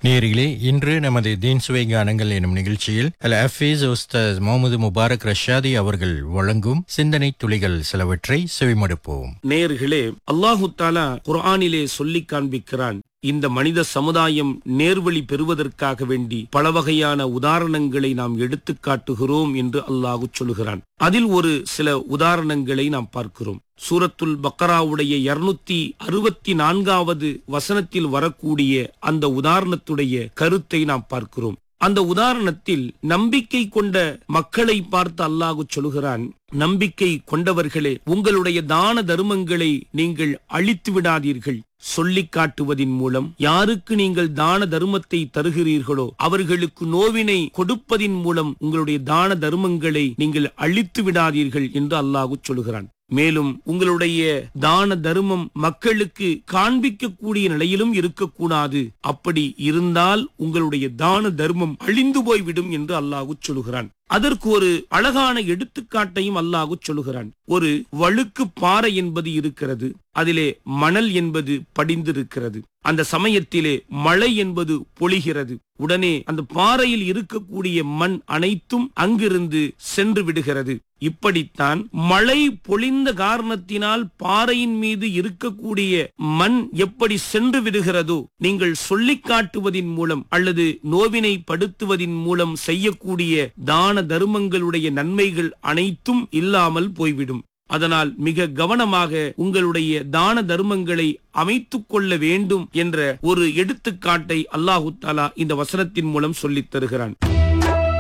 நேயர்களே, இன்று நமது தீன் சுவை கானங்கள் எனும் நிகழ்ச்சியில் அல் ஹஃபீஸ் உஸ்தாஸ் முகமது முபாரக் ரஷாதி அவர்கள் வழங்கும் சிந்தனை துளிகள் சிலவற்றை செவிமடுப்போம். நேயர்களே, அல்லாஹு தஆலா குர்ஆனிலே சொல்லி காண்பிக்கிறான், இந்த மனித சமுதாயம் நேர்வழி பெறுவதற்காக வேண்டி பல வகையான உதாரணங்களை நாம் எடுத்துக் காட்டுகிறோம் என்று அல்லாஹ் சொல்கிறான். அதில் ஒரு சில உதாரணங்களை நாம் பார்க்கிறோம். சூரத்துல் பக்கராவுடைய 264வது வசனத்தில் வரக்கூடிய அந்த உதாரணத்துடைய கருத்தை நாம் பார்க்கிறோம். அந்த உதாரணத்தில் நம்பிக்கை கொண்ட மக்களை பார்த்து அல்லாஹ் சொல்கிறான், நம்பிக்கை கொண்டவர்களே, உங்களுடைய தான தர்மங்களை நீங்கள் அழித்து விடாதீர்கள். சொல்லிக் காட்டுவதின் மூலம் யாருக்கு நீங்கள் தான தர்மத்தை தருகிறீர்களோ அவர்களுக்கு நோவினை கொடுப்பதின் மூலம் உங்களுடைய தான தர்மங்களை நீங்கள் அழித்து விடாதீர்கள் என்று அல்லாஹ் சொல்கிறான். மேலும் உங்களுடைய தான தர்மம் மக்களுக்கு காண்பிக்கக்கூடிய நிலையிலும் இருக்கக்கூடாது. அப்படி இருந்தால் உங்களுடைய தான தர்மம் அழிந்து போய்விடும் என்று அல்லாஹ் சொல்கிறான். அதற்கு ஒரு அழகான எடுத்துக்காட்டையும் அல்லாஹ் சொல்கிறான். ஒரு வழுக்கு பாறை என்பது இருக்கிறது, அதிலே மணல் என்பது படிந்திருக்கிறது. அந்த சமயத்திலே மழை என்பது பொழிகிறது. உடனே அந்த பாறையில் இருக்கக்கூடிய மண் அனைத்தும் அங்கிருந்து சென்று விடுகிறது. இப்படித்தான் மழை பொழிந்த காரணத்தினால் பாறையின் மீது இருக்கக்கூடிய மண் எப்படி சென்று விடுகிறதோ, நீங்கள் சொல்லிக் காட்டுவதின் மூலம் அல்லது நோவினை படுத்துவதின் மூலம் செய்யக்கூடிய தான தர்மங்களுடைய நன்மைகள் அனைத்தும் இல்லாமல் போய்விடும். அதனால் மிக கவனமாக உங்களுடைய தான தர்மங்களை அமைத்துக் கொள்ள வேண்டும் என்ற ஒரு எடுத்துக்காட்டை அல்லாஹு தஆலா இந்த வசனத்தின் மூலம் சொல்லித் தருகிறான்.